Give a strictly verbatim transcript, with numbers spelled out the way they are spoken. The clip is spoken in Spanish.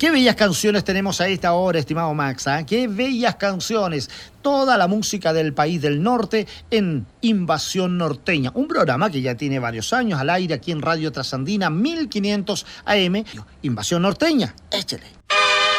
Qué bellas canciones tenemos a esta hora, estimado Max, ¿eh? Qué bellas canciones. Toda la música del país del norte en Invasión Norteña. Un programa que ya tiene varios años al aire aquí en Radio Trasandina mil quinientos A M. Invasión Norteña. Échele.